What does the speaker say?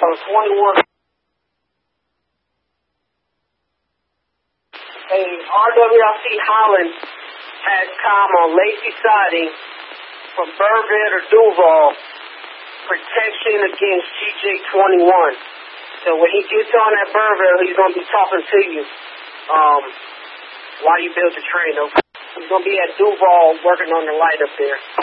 21. A RWLC Holland has come on Lacey Siding from Burville or Duval, protection against TJ21. So when he gets on that Burville, he's going to be talking to you while you build the train. He's going to be at Duval working on the light up there.